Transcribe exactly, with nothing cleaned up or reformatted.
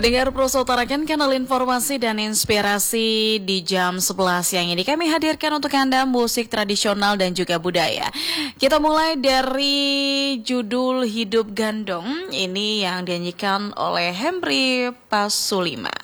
Pendengar Pro utarakan kanal informasi dan inspirasi di jam sebelas siang ini kami hadirkan untuk Anda musik tradisional dan juga budaya. Kita mulai dari judul Hidup Gandong ini yang dinyanyikan oleh Henry Pasulima.